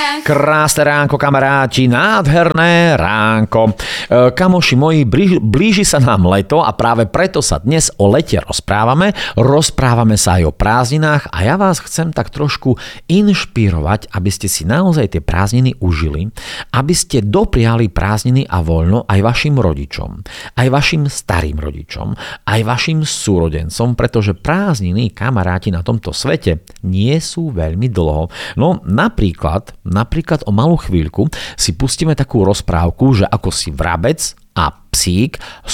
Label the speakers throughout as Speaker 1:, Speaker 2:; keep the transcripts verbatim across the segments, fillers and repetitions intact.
Speaker 1: Krásne ránko, kamaráti, nádherné ránko. E, kamoši moji, blíži sa nám leto a práve preto sa dnes o lete rozprávame. Rozprávame sa aj o prázdninách a ja vás chcem tak trošku inšpirovať, aby ste si naozaj tie prázdniny užili, aby ste dopriali prázdniny a voľno aj vašim rodičom, aj vašim starým rodičom, aj vašim súrodencom, pretože prázdniny, kamaráti, na tomto svete nie sú veľmi dlho. No napríklad, napríklad o malú chvíľku si pustíme takú rozprávku, že ako si vrabec a psík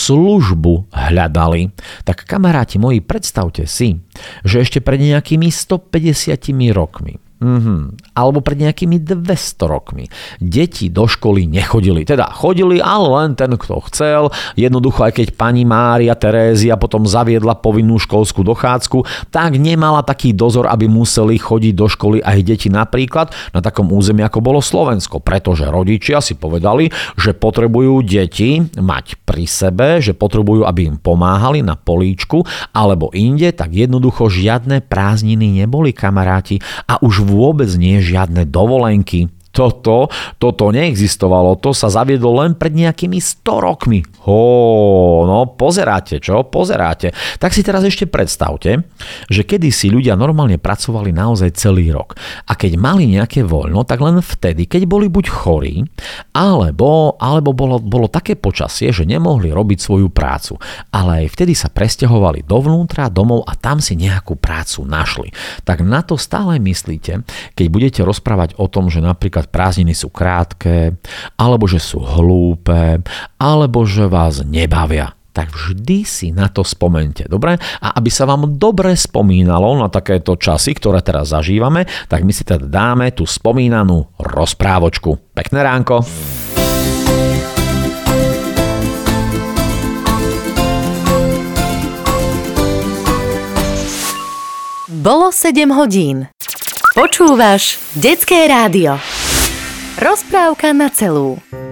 Speaker 1: službu hľadali. Tak kamaráti moji, predstavte si, že ešte pred nejakými stopäťdesiatimi rokmi Mm-hmm. alebo pred nejakými dvesto rokmi deti do školy nechodili. Teda chodili, ale len ten, kto chcel. Jednoducho, aj keď pani Mária Terézia potom zaviedla povinnú školskú dochádzku, tak nemala taký dozor, aby museli chodiť do školy aj deti napríklad na takom území, ako bolo Slovensko. Pretože rodičia si povedali, že potrebujú deti mať pri sebe, že potrebujú, aby im pomáhali na políčku alebo inde, tak jednoducho žiadne prázdniny neboli, kamaráti, a už vôbec nie žiadne dovolenky. Toto, toto neexistovalo, to sa zaviedlo len pred nejakými sto rokmi. Hó, no pozeráte, čo? Pozeráte. Tak si teraz ešte predstavte, že kedysi ľudia normálne pracovali naozaj celý rok. A keď mali nejaké voľno, tak len vtedy, keď boli buď chorí, alebo, alebo bolo, bolo také počasie, že nemohli robiť svoju prácu. Ale aj vtedy sa presťahovali dovnútra, domov a tam si nejakú prácu našli. Tak na to stále myslíte, keď budete rozprávať o tom, že napríklad prázdniny sú krátke, alebo že sú hlúpe, alebo že vás nebavia. Tak vždy si na to spomente, dobre? A aby sa vám dobre spomínalo na takéto časy, ktoré teraz zažívame, tak my si teda dáme tú spomínanú rozprávočku. Pekné ránko.
Speaker 2: Bolo sedem hodín. Počúvaš Detské rádio. Rozprávka na celú.